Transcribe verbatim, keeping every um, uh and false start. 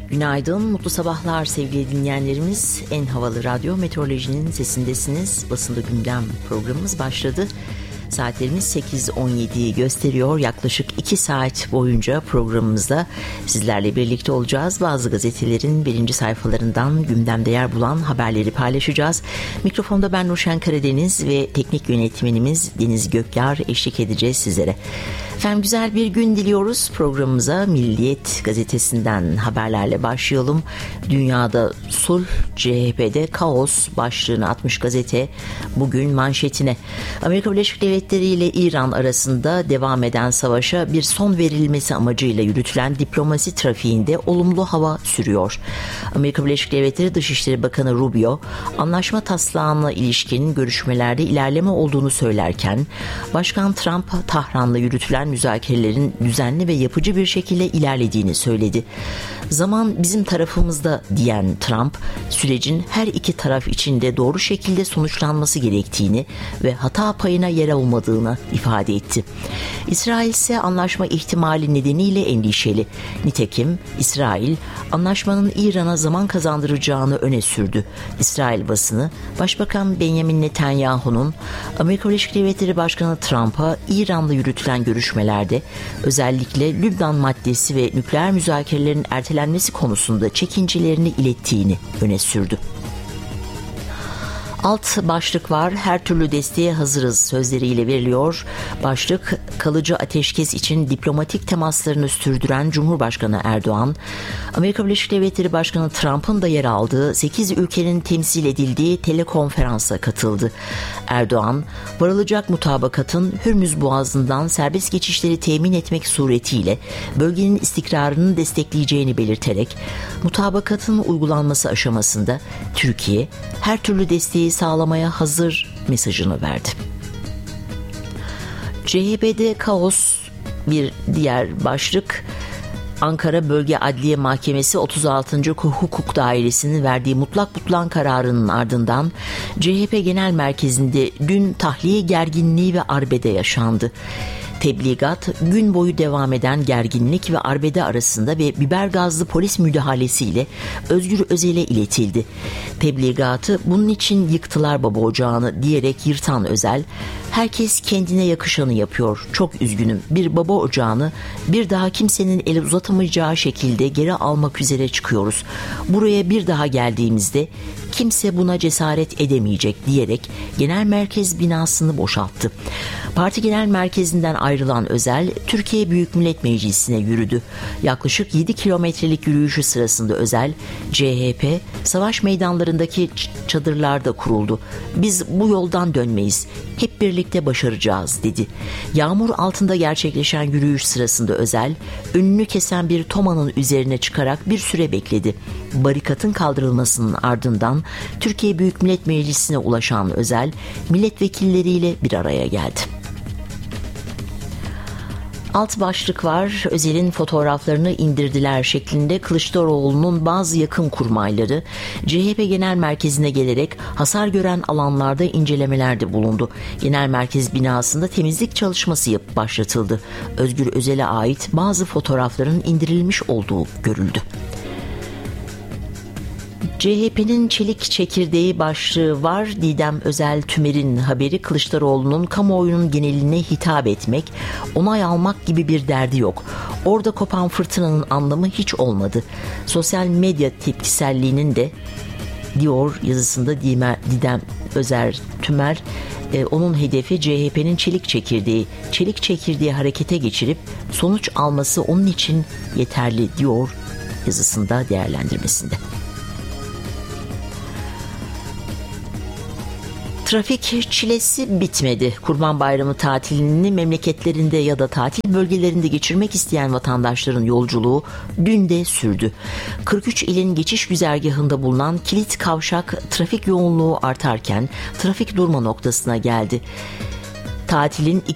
Günaydın, mutlu sabahlar sevgili dinleyenlerimiz. En havalı radyo meteorolojinin sesindesiniz. Basında gündem programımız başladı. Saatlerimiz sekiz on yediyi gösteriyor. Yaklaşık iki saat boyunca programımızda sizlerle birlikte olacağız. Bazı gazetelerin birinci sayfalarından gündemde yer bulan haberleri paylaşacağız. Mikrofonda ben Nurşen Karadeniz ve teknik yönetmenimiz Deniz Gökyar eşlik edeceğiz sizlere. Efendim güzel bir gün diliyoruz. Programımıza Milliyet gazetesinden haberlerle başlayalım. Dünyada sulh, C H P'de kaos başlığını atmış gazete bugün manşetine. Amerika Birleşik Devletleri ile İran arasında devam eden savaşa bir son verilmesi amacıyla yürütülen diplomasi trafiğinde olumlu hava sürüyor. Amerika Birleşik Devletleri Dışişleri Bakanı Rubio, anlaşma taslağına ilişkin görüşmelerde ilerleme olduğunu söylerken, Başkan Trump, Tahran'la yürütülen müzakerelerin düzenli ve yapıcı bir şekilde ilerlediğini söyledi. Zaman bizim tarafımızda diyen Trump, sürecin her iki taraf için de doğru şekilde sonuçlanması gerektiğini ve hata payına yer olmadığını ifade etti. İsrail ise anlaşma ihtimali nedeniyle endişeli. Nitekim İsrail, anlaşmanın İran'a zaman kazandıracağını öne sürdü. İsrail basını, Başbakan Benjamin Netanyahu'nun Amerika Birleşik Devletleri Başkanı Trump'a İran'la yürütülen görüşmelerde özellikle Lübnan maddesi ve nükleer müzakerelerin ertelenmesi konusunda çekincelerini ilettiğini öne sürdü. Alt başlık var. Her türlü desteğe hazırız sözleriyle veriliyor. Başlık, kalıcı ateşkes için diplomatik temaslarını sürdüren Cumhurbaşkanı Erdoğan, Amerika Birleşik Devletleri Başkanı Trump'ın da yer aldığı sekiz ülkenin temsil edildiği telekonferansa katıldı. Erdoğan, varılacak mutabakatın Hürmüz Boğazı'ndan serbest geçişleri temin etmek suretiyle bölgenin istikrarını destekleyeceğini belirterek, mutabakatın uygulanması aşamasında Türkiye her türlü desteği sağlamaya hazır mesajını verdi. C H P'de kaos bir diğer başlık. Ankara Bölge Adliye Mahkemesi otuz altıncı Hukuk Dairesi'nin verdiği mutlak butlan kararının ardından C H P Genel Merkezi'nde dün tahliye gerginliği ve arbede yaşandı. Tebligat, gün boyu devam eden gerginlik ve arbede arasında ve biber gazlı polis müdahalesiyle Özgür Özel'e iletildi. Tebligatı bunun için yıktılar baba ocağını diyerek yırtan Özel, herkes kendine yakışanı yapıyor, çok üzgünüm, bir baba ocağını bir daha kimsenin eli uzatamayacağı şekilde geri almak üzere çıkıyoruz. Buraya bir daha geldiğimizde kimse buna cesaret edemeyecek diyerek genel merkez binasını boşalttı. Parti genel merkezinden ayrılan Özel, Türkiye Büyük Millet Meclisi'ne yürüdü. Yaklaşık yedi kilometrelik yürüyüşü sırasında Özel, C H P savaş meydanlarındaki çadırlarda kuruldu. Biz bu yoldan dönmeyiz. Hep birlikte başaracağız dedi. Yağmur altında gerçekleşen yürüyüş sırasında Özel, önünü kesen bir tomanın üzerine çıkarak bir süre bekledi. Barikatın kaldırılmasının ardından Türkiye Büyük Millet Meclisi'ne ulaşan Özel, milletvekilleriyle bir araya geldi. Alt başlık var. Özel'in fotoğraflarını indirdiler şeklinde Kılıçdaroğlu'nun bazı yakın kurmayları C H P Genel Merkezi'ne gelerek hasar gören alanlarda incelemelerde bulundu. Genel Merkez binasında temizlik çalışması yapıp başlatıldı. Özgür Özel'e ait bazı fotoğrafların indirilmiş olduğu görüldü. C H P'nin çelik çekirdeği başlığı var. Didem Özel Tümer'in haberi, Kılıçdaroğlu'nun kamuoyunun geneline hitap etmek, onay almak gibi bir derdi yok. Orada kopan fırtınanın anlamı hiç olmadı. Sosyal medya tepkiselliğinin de diyor yazısında Didem Özel Tümer, e, onun hedefi C H P'nin çelik çekirdeği. Çelik çekirdeği harekete geçirip sonuç alması onun için yeterli diyor yazısında, değerlendirmesinde. Trafik çilesi bitmedi. Kurban Bayramı tatilini memleketlerinde ya da tatil bölgelerinde geçirmek isteyen vatandaşların yolculuğu dün de sürdü. kırk üç ilin geçiş güzergahında bulunan kilit kavşak trafik yoğunluğu artarken trafik durma noktasına geldi. Tatilin